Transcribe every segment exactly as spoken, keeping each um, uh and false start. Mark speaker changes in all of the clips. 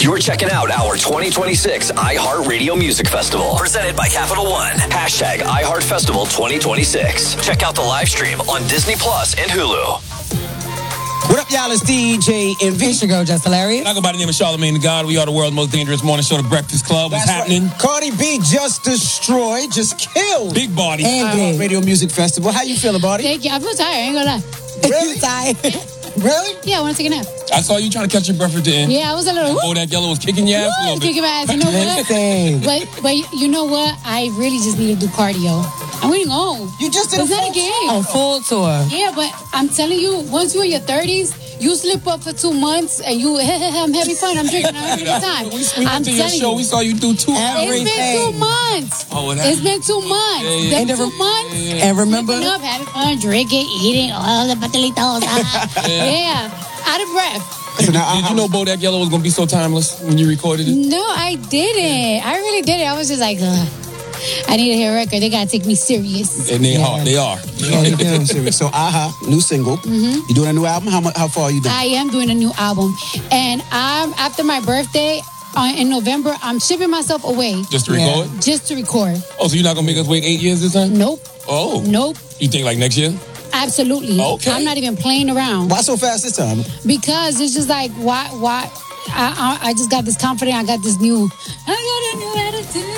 Speaker 1: You're checking out our twenty twenty-six iHeartRadio Music Festival, presented by Capital One. Hashtag iHeartFestival twenty twenty-six. Check out the live stream on Disney Plus and Hulu.
Speaker 2: What up, y'all? It's D J Envy.
Speaker 3: It's your girl, Just Hilarious.
Speaker 4: I go by the name of Charlamagne the God. We are the world's most dangerous morning show, The Breakfast Club. What's
Speaker 2: That's
Speaker 4: happening?
Speaker 2: Right. Cardi B just destroyed, just killed.
Speaker 4: Big body.
Speaker 2: And Radio Music Festival. How you feeling, Body?
Speaker 5: Thank you. I feel tired. I ain't gonna lie.
Speaker 2: Really?
Speaker 3: tired?
Speaker 2: Really?
Speaker 5: Yeah, I want to take a nap.
Speaker 4: I saw you trying to catch your breath at the end.
Speaker 5: Yeah, I was a little.
Speaker 4: Oh, that yellow was kicking your ass a little bit.
Speaker 5: Kicking my ass. You know what? but but you know what? I really just need to do cardio. I'm waiting home.
Speaker 2: You just did a
Speaker 5: full
Speaker 2: full
Speaker 5: game.
Speaker 3: On full tour.
Speaker 5: Yeah, but I'm telling you, once you're in your thirties, you slip up for two months and you, I'm having fun. I'm drinking. I'm having a good time.
Speaker 4: We, we
Speaker 5: I'm
Speaker 4: went to your show.
Speaker 5: you.
Speaker 4: We saw you do two hours.
Speaker 5: It's been two months.
Speaker 4: Oh, it
Speaker 5: It's been two months.
Speaker 4: Yeah, yeah.
Speaker 5: Been
Speaker 3: And
Speaker 5: two
Speaker 3: the-
Speaker 5: months.
Speaker 4: Yeah, yeah.
Speaker 3: And remember,
Speaker 5: Slipping up, having fun, drinking, eating, all the pastelitos. Ah.
Speaker 4: Yeah.
Speaker 5: yeah, out of breath.
Speaker 2: So now,
Speaker 4: Did
Speaker 2: I,
Speaker 4: you know Bodak Yellow was going to be so timeless when you recorded it?
Speaker 5: No, I didn't. I really didn't. I was just like, ugh. I need to hear a record. They gotta take me serious.
Speaker 4: And they are. They are.
Speaker 2: Oh, you do? Serious. So, aha, new single. Mm-hmm. You doing a new album? How mu- How far are you doing?
Speaker 5: I am doing a new album, and I'm after my birthday uh, in November. I'm shipping myself away
Speaker 4: Just to record?
Speaker 5: just to record.
Speaker 4: Oh, so you're not going to make us wait eight years this time?
Speaker 5: Nope.
Speaker 4: Oh.
Speaker 5: Nope.
Speaker 4: You think like next year?
Speaker 5: Absolutely.
Speaker 4: Okay.
Speaker 5: I'm not even playing around.
Speaker 2: Why so fast this time?
Speaker 5: Because it's just like why why. I, I I just got this confidence. I got this new. I got a new attitude.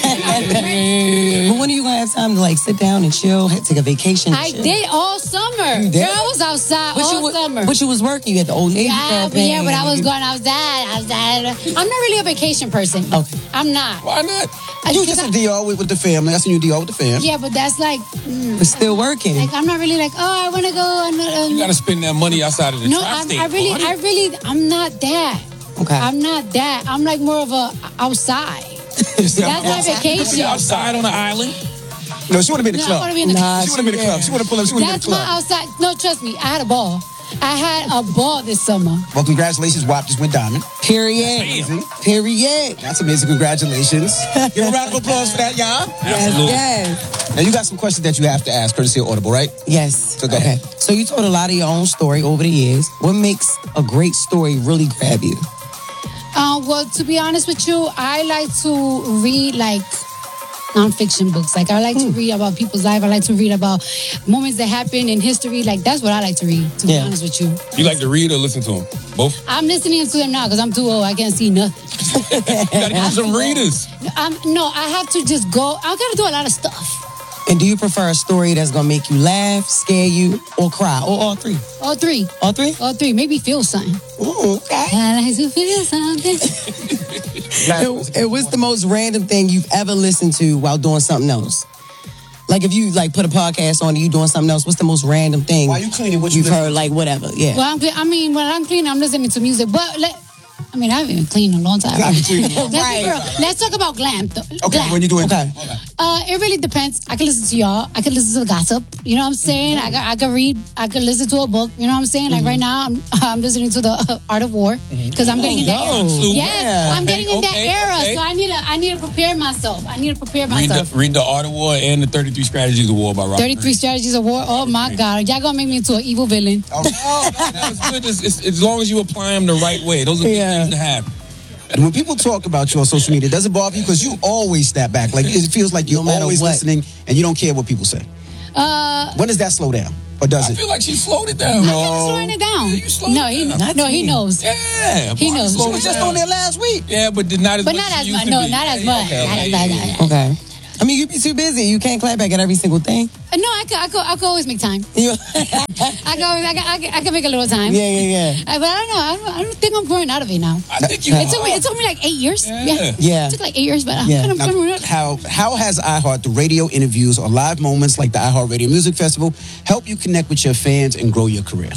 Speaker 5: Like,
Speaker 3: but when are you gonna have time to like sit down and chill, take a vacation?
Speaker 5: I
Speaker 3: chill?
Speaker 5: did all summer.
Speaker 3: You did?
Speaker 5: Girl, I was outside
Speaker 3: But
Speaker 5: all
Speaker 3: you, wa-
Speaker 5: summer.
Speaker 3: but you was working. You had the old Navy.
Speaker 5: Yeah,
Speaker 3: girl
Speaker 5: but yeah,
Speaker 3: thing,
Speaker 5: but I was
Speaker 3: you-
Speaker 5: going outside, outside. I'm not really a vacation person.
Speaker 3: Okay.
Speaker 5: I'm not.
Speaker 4: Why not?
Speaker 5: I
Speaker 2: You
Speaker 5: just-
Speaker 2: just a D R with, with the family. I seen you D R with the fam.
Speaker 5: Yeah, but that's like, mm,
Speaker 3: But still working.
Speaker 5: like I'm not really like, oh, I want to go. On, on,
Speaker 4: You got to spend that money outside of the
Speaker 5: no,
Speaker 4: tri-state.
Speaker 5: I'm, I really,
Speaker 4: buddy.
Speaker 5: I really, I'm not that.
Speaker 3: Okay.
Speaker 5: I'm not that. I'm like more of a outside. That's my vacation.
Speaker 4: You outside on the island?
Speaker 2: No, she want to be in the
Speaker 5: No, I
Speaker 2: club.
Speaker 5: want to be in the
Speaker 3: Nah,
Speaker 2: She want to be in the club. She want to pull up. She want to be in
Speaker 5: That's
Speaker 2: the
Speaker 5: my
Speaker 2: club.
Speaker 5: outside. No, trust me, I had a ball. I had a ball this summer.
Speaker 2: Well, congratulations. W A P just went diamond.
Speaker 3: Period.
Speaker 2: Amazing.
Speaker 3: Period.
Speaker 2: That's amazing. Congratulations. Give a round of applause for that, y'all.
Speaker 4: Absolutely.
Speaker 3: Yes.
Speaker 2: Now, you got some questions that you have to ask, courtesy of Audible, right?
Speaker 3: Yes.
Speaker 2: So go
Speaker 3: okay.
Speaker 2: ahead.
Speaker 3: So you told a lot of your own story over the years. What makes a great story really grab you?
Speaker 5: Uh, well, to be honest with you, I like to read like nonfiction books. Like I like to read about people's life. I like to read about moments that happen in history. Like that's what I like to read. To be
Speaker 3: Yeah.
Speaker 5: honest with you,
Speaker 4: You like to read or listen to them? Both?
Speaker 5: I'm listening to them now because I'm too old. I can't see nothing.
Speaker 4: You got to get some readers.
Speaker 5: Um, no, I have to just go. I gotta do a lot of stuff.
Speaker 3: And do you prefer a story that's gonna make you laugh, scare you, or cry, or all three?
Speaker 5: All three,
Speaker 3: All three?
Speaker 5: all three. Maybe feel something.
Speaker 3: Ooh, okay.
Speaker 5: I like to feel something.
Speaker 3: It, it was the most random thing you've ever listened to while doing something else. Like if you like put a podcast on and you doing something else, what's the most random thing?
Speaker 2: While you cleaning, what you
Speaker 3: you've
Speaker 2: listen
Speaker 3: heard? Like whatever, yeah.
Speaker 5: Well, I'm, I mean, when I'm cleaning, I'm listening to music. But let, I mean, I haven't been cleaning in a long time.
Speaker 2: I haven't cleaned in a
Speaker 5: Let's,
Speaker 2: long
Speaker 5: be
Speaker 3: time.
Speaker 5: real. Let's talk about glam. th-
Speaker 2: Okay,
Speaker 5: glam.
Speaker 2: when you doing
Speaker 3: Okay.
Speaker 5: Uh, it really depends. I can listen to y'all. I can listen to the gossip. You know what I'm saying? I, can- I can read. I can listen to a book. You know what I'm saying? Like right now, I'm I'm listening to the uh, Art of War because I'm getting in that era.
Speaker 4: Oh,
Speaker 5: Yes,
Speaker 3: yeah.
Speaker 5: I'm getting in that
Speaker 4: Okay,
Speaker 5: era.
Speaker 4: okay.
Speaker 5: So I need to I need to prepare myself. I need to prepare
Speaker 4: Read
Speaker 5: myself.
Speaker 4: the, read the Art of War and the thirty-three Strategies of War by Robert
Speaker 5: thirty-three
Speaker 4: Greene.
Speaker 5: Strategies of War. Oh my God, y'all gonna make me into an evil villain.
Speaker 2: Oh,
Speaker 4: That's good. It's, it's, as long as you apply them the right way. Those are good
Speaker 3: Yeah.
Speaker 4: things to have.
Speaker 2: And when people talk about you on social media, does it bother you? Because you always snap back. Like it feels like you're
Speaker 3: No matter
Speaker 2: always
Speaker 3: what.
Speaker 2: listening and you don't care what people say.
Speaker 5: Uh,
Speaker 2: When does that slow down? Or does
Speaker 4: I
Speaker 2: it?
Speaker 4: feel like she slowed it down.
Speaker 5: I'm slowing it down.
Speaker 4: Yeah, you slowed
Speaker 5: No,
Speaker 4: it
Speaker 5: he
Speaker 4: down.
Speaker 5: no he knows.
Speaker 4: Yeah.
Speaker 5: He
Speaker 4: boy,
Speaker 5: knows.
Speaker 4: slowed
Speaker 2: She was
Speaker 4: it
Speaker 2: just
Speaker 4: down.
Speaker 2: on there last week.
Speaker 4: Yeah, but did not as
Speaker 5: But
Speaker 4: much
Speaker 5: not
Speaker 4: as
Speaker 5: as
Speaker 4: she
Speaker 5: much.
Speaker 4: used to
Speaker 5: No,
Speaker 4: be.
Speaker 5: not as
Speaker 4: Yeah,
Speaker 5: much.
Speaker 4: okay,
Speaker 5: Not
Speaker 4: okay,
Speaker 5: as
Speaker 4: yeah,
Speaker 5: much.
Speaker 4: yeah,
Speaker 5: Not
Speaker 4: yeah.
Speaker 5: as-
Speaker 3: Okay. I mean, you be too busy. You can't clap back at every single thing.
Speaker 5: Uh, No, I could, I could, I could always make time.
Speaker 3: You-
Speaker 5: I could, always, I could, I could, I could make a little time.
Speaker 3: yeah, yeah, yeah.
Speaker 5: Uh, but I don't know. I don't, I don't think I'm growing out of it now.
Speaker 4: I think you
Speaker 5: It took me, it took me like eight years.
Speaker 4: Yeah.
Speaker 3: Yeah.
Speaker 5: It took like eight years, but I'm
Speaker 3: Yeah.
Speaker 5: kind of
Speaker 2: Now,
Speaker 5: growing out.
Speaker 2: how how has iHeart, the radio interviews or live moments like the iHeart Radio Music Festival, help you connect with your fans and grow your career?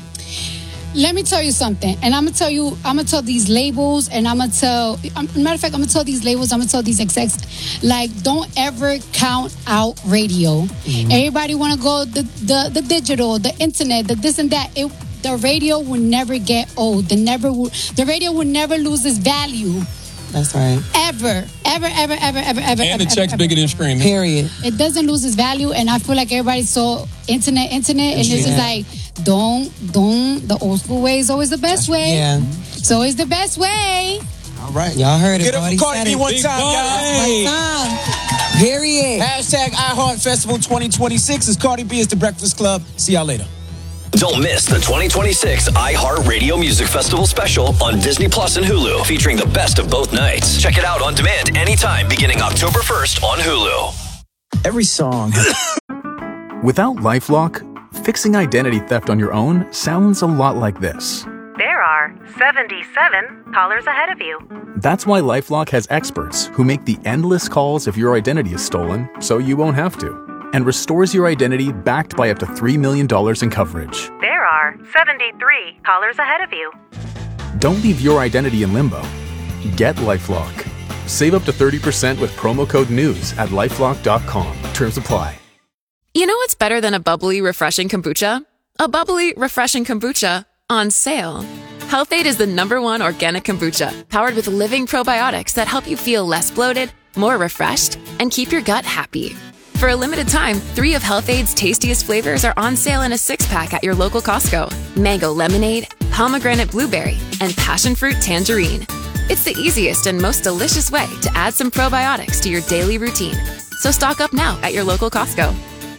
Speaker 5: Let me tell you something, and I'm gonna tell you, I'm gonna tell these labels, and I'm gonna tell. Um, matter of fact, I'm gonna tell these labels, I'm gonna tell these execs, like, don't ever count out radio.
Speaker 3: Mm-hmm.
Speaker 5: Everybody wanna go the, the the digital, the internet, the this and that. It, the radio will never get old. The never will, the radio will never lose its value.
Speaker 3: That's right.
Speaker 5: Ever, ever, ever, ever, ever, ever.
Speaker 4: And the
Speaker 5: ever,
Speaker 4: check's
Speaker 5: ever,
Speaker 4: bigger than screaming.
Speaker 3: Period.
Speaker 5: It doesn't lose its value, and I feel like everybody's so internet, internet, and it's just
Speaker 3: Yeah.
Speaker 5: like, don't, don't. The old school way is always the best way.
Speaker 3: Yeah.
Speaker 5: It's always the best way.
Speaker 2: All right.
Speaker 3: Y'all heard it.
Speaker 2: Get up for Cardi B one
Speaker 4: Big
Speaker 2: time,
Speaker 4: boy.
Speaker 2: guys.
Speaker 3: One time. Period.
Speaker 2: Hashtag iHeartFestival twenty twenty-six is Cardi B is the Breakfast Club. See y'all later.
Speaker 1: Don't miss the twenty twenty-six iHeartRadio Music Festival special on Disney Plus and Hulu, featuring the best of both nights. Check it out on demand anytime beginning October first on Hulu.
Speaker 6: Every song.
Speaker 7: Without LifeLock, fixing identity theft on your own sounds a lot like this.
Speaker 8: There are seventy-seven callers ahead of you.
Speaker 7: That's why LifeLock has experts who make the endless calls if your identity is stolen, so you won't have to, and restores your identity backed by up to three million dollars in coverage.
Speaker 8: There are seventy-three callers ahead of you.
Speaker 7: Don't leave your identity in limbo. Get LifeLock. Save up to thirty percent with promo code NEWS at lifelock dot com. Terms apply.
Speaker 9: You know what's better than a bubbly, refreshing kombucha? A bubbly, refreshing kombucha on sale. Health-Ade is the number one organic kombucha, powered with living probiotics that help you feel less bloated, more refreshed, and keep your gut happy. For a limited time, three of Health-Ade's tastiest flavors are on sale in a six-pack at your local Costco. Mango lemonade, pomegranate blueberry, and passion fruit tangerine. It's the easiest and most delicious way to add some probiotics to your daily routine. So stock up now at your local Costco.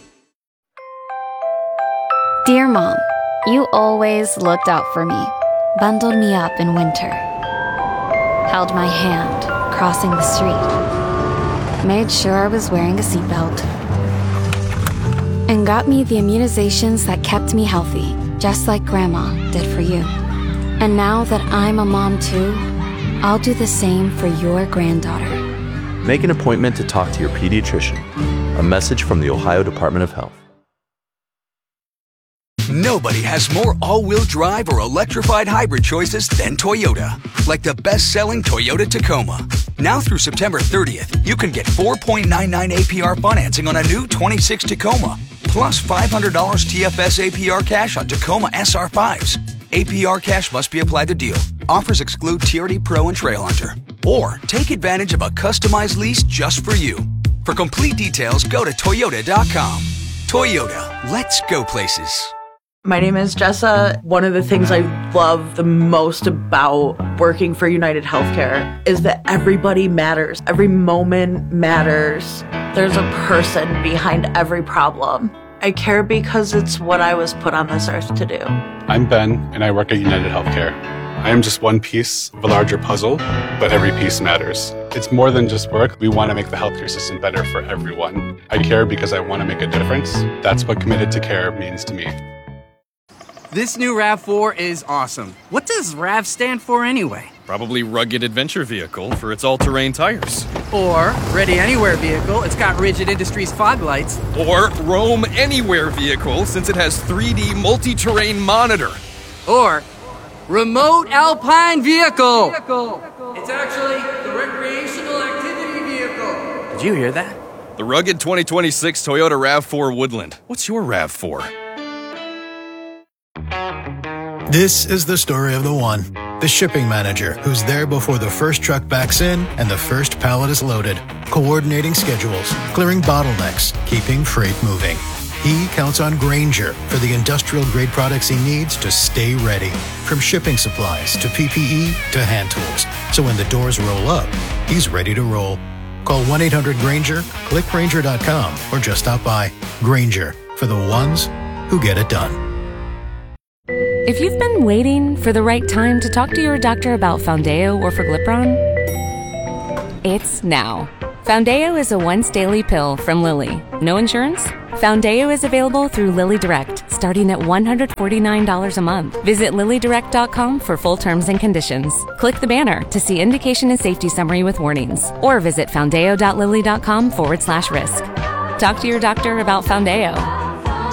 Speaker 10: Dear Mom, you always looked out for me, bundled me up in winter, held my hand crossing the street, made sure I was wearing a seatbelt, and got me the immunizations that kept me healthy, just like Grandma did for you. And now that I'm a mom too, I'll do the same for your granddaughter.
Speaker 11: Make an appointment to talk to your pediatrician. A message from the Ohio Department of Health.
Speaker 12: Nobody has more all-wheel drive or electrified hybrid choices than Toyota. Like the best-selling Toyota Tacoma. Now through September thirtieth, you can get four point nine nine A P R financing on a new twenty-six Tacoma, plus five hundred dollars T F S A P R cash on Tacoma S R fives. A P R cash must be applied to deal. Offers exclude T R D Pro and Trail Hunter. Or take advantage of a customized lease just for you. For complete details, go to toyota dot com. Toyota, let's go places.
Speaker 13: My name is Jessa. One of the things I love the most about working for United Healthcare is that everybody matters. Every moment matters. There's a person behind every problem. I care because it's what I was put on this earth to do.
Speaker 14: I'm Ben, and I work at United Healthcare. I am just one piece of a larger puzzle, but every piece matters. It's more than just work. We want to make the healthcare system better for everyone. I care because I want to make a difference. That's what Committed to Care means to me.
Speaker 15: This new RAV four is awesome. What does RAV stand for anyway?
Speaker 16: Probably Rugged Adventure Vehicle for its all-terrain tires.
Speaker 15: Or Ready Anywhere Vehicle, it's got Rigid Industries fog lights.
Speaker 16: Or Roam Anywhere Vehicle, since it has three D multi-terrain monitor.
Speaker 15: Or Remote Alpine Vehicle. It's actually the Recreational Activity Vehicle. Did you hear that?
Speaker 16: The rugged twenty twenty-six Toyota RAV four Woodland. What's your RAV four?
Speaker 17: This is the story of the one, the shipping manager who's there before the first truck backs in and the first pallet is loaded, coordinating schedules, clearing bottlenecks, keeping freight moving. He counts on Grainger for the industrial-grade products he needs to stay ready, from shipping supplies to P P E to hand tools. So when the doors roll up, he's ready to roll. Call one eight hundred Grainger, click Grainger dot com, or just stop by. Grainger, for the ones who get it done.
Speaker 18: If you've been waiting for the right time to talk to your doctor about Foundayo or Forglipron, it's now. Foundayo is a once-daily pill from Lilly. No insurance? Foundayo is available through Lilly Direct, starting at one hundred forty-nine dollars a month. Visit lilly direct dot com for full terms and conditions. Click the banner to see indication and safety summary with warnings. Or visit foundayo dot lilly dot com forward slash risk. Talk to your doctor about Foundayo.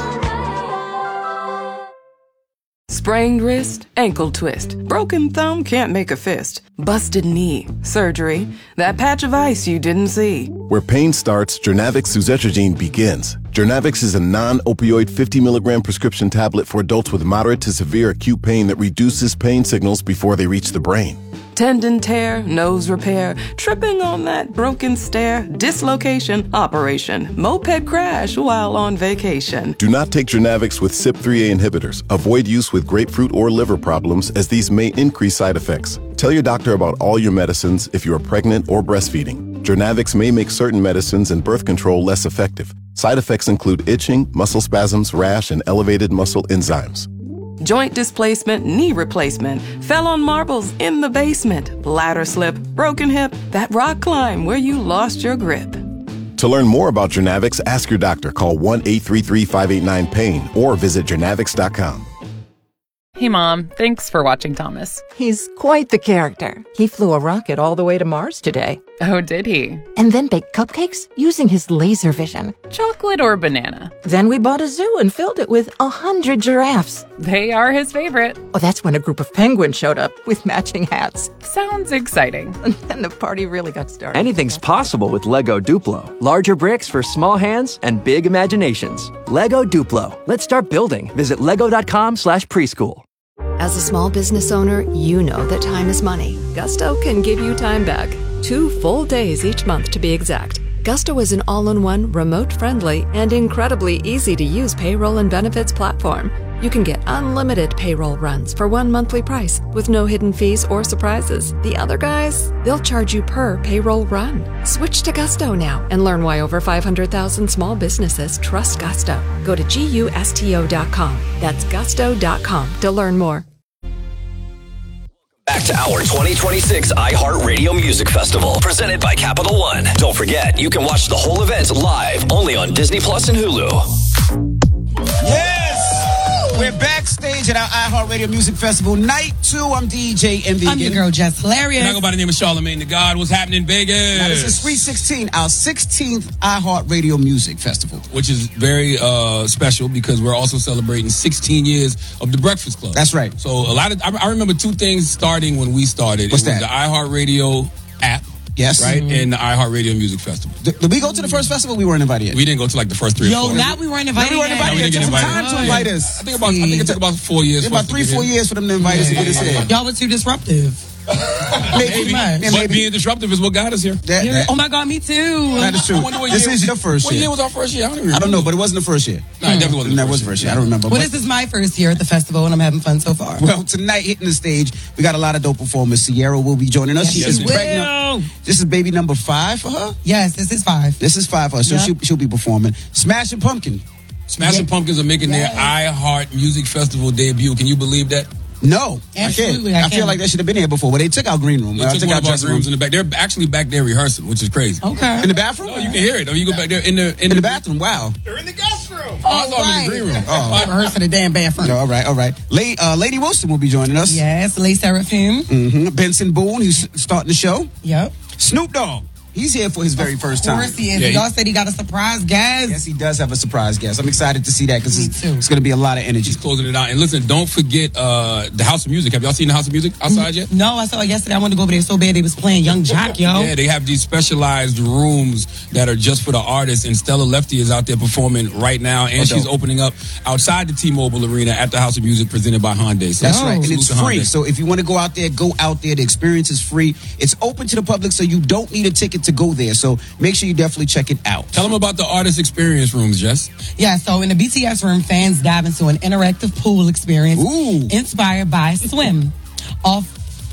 Speaker 19: Sprained wrist, ankle twist, broken thumb, can't make a fist, busted knee, surgery, that patch of ice you didn't see.
Speaker 20: Where pain starts, Jernavix suzetrigine begins. Jernavix is a non-opioid fifty milligram prescription tablet for adults with moderate to severe acute pain that reduces pain signals before they reach the brain.
Speaker 19: Tendon tear, nose repair, tripping on that broken stair, dislocation, operation, moped crash while on vacation.
Speaker 20: Do not take Jernavix with C Y P three A inhibitors. Avoid use with grapefruit or liver problems, as these may increase side effects. Tell your doctor about all your medicines if you are pregnant or breastfeeding. Jernavix may make certain medicines and birth control less effective. Side effects include itching, muscle spasms, rash, and elevated muscle enzymes.
Speaker 19: Joint displacement, knee replacement, fell on marbles in the basement, bladder slip, broken hip, that rock climb where you lost your grip.
Speaker 20: To learn more about Jernavix, ask your doctor. Call one eight three three, five eight nine, pain or visit jernavix dot com.
Speaker 6: Hey, Mom. Thanks for watching Thomas.
Speaker 21: He's quite the character. He flew a rocket all the way to Mars today.
Speaker 6: Oh, did he?
Speaker 21: And then baked cupcakes using his laser vision.
Speaker 6: Chocolate or banana?
Speaker 21: Then we bought a zoo and filled it with a hundred giraffes.
Speaker 6: They are his favorite.
Speaker 21: Oh, that's when a group of penguins showed up with matching hats.
Speaker 6: Sounds exciting.
Speaker 21: And then the party really got started.
Speaker 22: Anything's possible with Lego Duplo. Larger bricks for small hands and big imaginations. Lego Duplo. Let's start building. Visit lego.com slash preschool.
Speaker 23: As a small business owner, you know that time is money. Gusto can give you time back. Two full days each month to be exact. Gusto is an all-in-one, remote-friendly, and incredibly easy-to-use payroll and benefits platform. You can get unlimited payroll runs for one monthly price with no hidden fees or surprises. The other guys, they'll charge you per payroll run. Switch to Gusto now and learn why over five hundred thousand small businesses trust Gusto. Go to gusto dot com. That's gusto dot com to learn more.
Speaker 1: Back to our twenty twenty-six iHeartRadio Music Festival, presented by Capital One. Don't forget, you can watch the whole event live only on Disney Plus and Hulu.
Speaker 2: Yes! We're backstage at our iHeartRadio Music Festival, night two. I'm D J Envy.
Speaker 3: I'm your girl, Jess Hilarious.
Speaker 4: And I go by the name of Charlamagne the God. What's happening in Vegas?
Speaker 2: Now, this is three sixteen, our sixteenth iHeartRadio Music Festival.
Speaker 4: Which is very uh, special because we're also celebrating sixteen years of the Breakfast Club.
Speaker 2: That's right.
Speaker 4: So a lot of, I, I remember two things starting when we started.
Speaker 2: What's
Speaker 4: it was
Speaker 2: that?
Speaker 4: The iHeartRadio app.
Speaker 2: Yes.
Speaker 4: Right?
Speaker 2: Mm-hmm.
Speaker 4: And the iHeartRadio Music Festival.
Speaker 2: Did, did we go to the first festival? We weren't invited yet.
Speaker 4: We didn't go to like the first three
Speaker 3: Yo,
Speaker 4: or four.
Speaker 3: now we weren't invited
Speaker 2: no, we weren't invited
Speaker 4: yet.
Speaker 2: yet. It took some
Speaker 4: invited.
Speaker 2: time to invite us.
Speaker 4: I think, about, I think it took about four years.
Speaker 2: It about three, four years for them to invite us to get us in.
Speaker 3: Y'all were too disruptive.
Speaker 2: Maybe.
Speaker 4: Maybe. But being disruptive is what got us here.
Speaker 2: That, that,
Speaker 3: oh my God, me too.
Speaker 2: That is true. This
Speaker 4: year,
Speaker 2: is your first
Speaker 4: what
Speaker 2: year.
Speaker 4: What year was our first year? I don't even
Speaker 2: I don't know, but it wasn't the first year.
Speaker 4: No, it definitely wasn't.
Speaker 2: That was the first year. I don't remember.
Speaker 3: Well,
Speaker 2: but,
Speaker 3: this is my first year at the festival, and I'm having fun so far.
Speaker 2: Well, tonight, hitting the stage, we got a lot of dope performers. Sierra will be joining us.
Speaker 3: Yes,
Speaker 2: She's
Speaker 3: she
Speaker 2: pregnant. This is baby number five for her?
Speaker 3: Yes, this is five.
Speaker 2: This is five for her, so
Speaker 3: Yep.
Speaker 2: she'll, she'll be performing. Smashing Pumpkin.
Speaker 4: Smashing Pumpkins are making
Speaker 2: Yes.
Speaker 4: their iHeart Music Festival debut. Can you believe that?
Speaker 2: No,
Speaker 3: Absolutely,
Speaker 2: I
Speaker 3: I
Speaker 2: can't. I, feel
Speaker 3: can.
Speaker 2: like they should have been here before, but they took our green room.
Speaker 4: They
Speaker 2: I
Speaker 4: took
Speaker 2: took
Speaker 4: one
Speaker 2: our
Speaker 4: of our
Speaker 2: dressing
Speaker 4: rooms in the back. They're actually back there rehearsing, which is crazy.
Speaker 3: Okay.
Speaker 2: In the bathroom?
Speaker 4: No, you can hear it. Oh, you go back there in the in,
Speaker 2: In the bathroom. Wow.
Speaker 4: They're in the guest room. Oh,
Speaker 3: Oh,
Speaker 4: I thought it was the green room.
Speaker 2: Oh.
Speaker 3: Rehearsing the damn bathroom.
Speaker 2: No, all right, all right. Lady, uh, Lady Wilson will be joining us.
Speaker 3: Yes, Lee Seraphim.
Speaker 2: Mm-hmm. Benson Boone, who's starting the show.
Speaker 3: Yep.
Speaker 2: Snoop Dogg. He's here for his very first
Speaker 3: Of
Speaker 2: time.
Speaker 3: course he is.
Speaker 4: Yeah, he-
Speaker 3: Y'all said he got a surprise guest.
Speaker 2: Yes, he does have a surprise guest. I'm excited to see that because
Speaker 3: Me
Speaker 2: it's,
Speaker 3: too.
Speaker 2: it's going to be a lot of energy.
Speaker 4: He's closing it out. And listen, don't forget uh, the House of Music. Have y'all seen the House of Music outside yet?
Speaker 3: No, I saw it yesterday. I wanted to go over there so bad. They was playing Young Jock, yo.
Speaker 4: Yeah, they have these specialized rooms that are just for the artists. And Stella Lefty is out there performing right now. And
Speaker 2: Oh,
Speaker 4: she's
Speaker 2: dope.
Speaker 4: opening up outside the T-Mobile Arena at the House of Music presented by Hyundai. So
Speaker 2: That's right. And
Speaker 4: salute
Speaker 2: it's
Speaker 4: to
Speaker 2: free.
Speaker 4: Hyundai.
Speaker 2: So if you want to go out there, go out there. The experience is free. It's open to the public, so you don't need a ticket to go there. So make sure you definitely check it out.
Speaker 4: Tell them about the artist experience rooms, Jess.
Speaker 3: Yeah, so in the B T S room, fans dive into an interactive pool experience
Speaker 2: Ooh.
Speaker 3: inspired by Swim. Off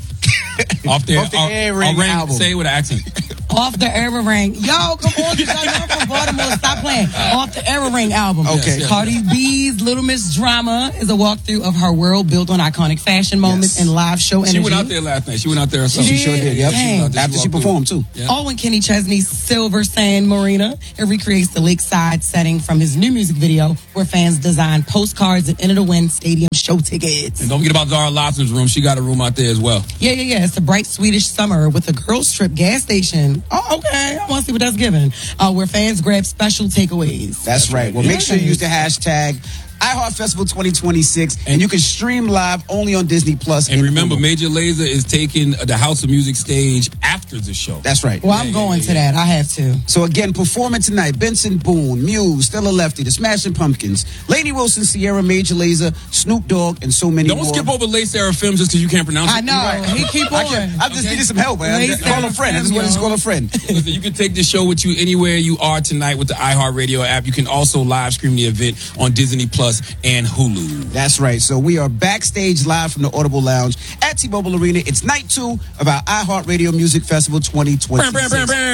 Speaker 4: Off their
Speaker 2: Off the
Speaker 4: uh,
Speaker 2: Air Ring
Speaker 4: uh, ring-
Speaker 2: album.
Speaker 4: Say it with an accent.
Speaker 3: Off the Era Ring. Yo, come on, y'all know from Baltimore. Stop playing. Off the Era Ring album.
Speaker 2: Okay.
Speaker 4: Yes,
Speaker 3: Cardi B's Little Miss Drama is a walkthrough of her world built on iconic fashion moments
Speaker 2: Yes.
Speaker 3: and live show energy.
Speaker 4: She went out there last night. She went out there herself.
Speaker 2: She sure did. Yep.
Speaker 3: Dang.
Speaker 4: out there.
Speaker 2: After she
Speaker 4: walked through.
Speaker 2: performed, too.
Speaker 4: Yeah.
Speaker 3: Oh, and Kenny Chesney's Silver Sand Marina. It recreates the lakeside setting from his new music video where fans design postcards and enter to win stadium show tickets.
Speaker 4: And don't forget about Zara Larsson's room. She got a room out there as well.
Speaker 3: Yeah, yeah, yeah. It's a bright Swedish summer with a girls trip gas station. Oh, okay. I want to see what that's giving. Uh, where fans grab special takeaways.
Speaker 2: That's right. Well, make sure you use the hashtag iHeart Festival twenty twenty-six, and, and you can stream live only on Disney Plus.
Speaker 4: And remember, Major Lazer is taking the House of Music stage after the show.
Speaker 2: That's right.
Speaker 3: Well, I'm yeah, going yeah, to yeah. that. I have to.
Speaker 2: So again, performing tonight: Benson Boone, Muse, Stella Lefty, The Smashing Pumpkins, Lady Wilson, Sierra, Major Lazer, Snoop Dogg, and so many
Speaker 4: Don't
Speaker 2: more.
Speaker 4: skip over Lay Seraphim just because you can't pronounce it.
Speaker 3: I know. Right. He keep on.
Speaker 2: I, I just okay. needed some help, man. Call a friend. I just wanted to call a friend.
Speaker 4: Listen, you can take this show with you anywhere you are tonight with the iHeartRadio app. You can also live stream the event on Disney Plus Plus, and Hulu.
Speaker 2: That's right. So we are backstage live from the Audible Lounge at T-Mobile Arena. It's night two of our iHeartRadio Music Festival twenty twenty-six.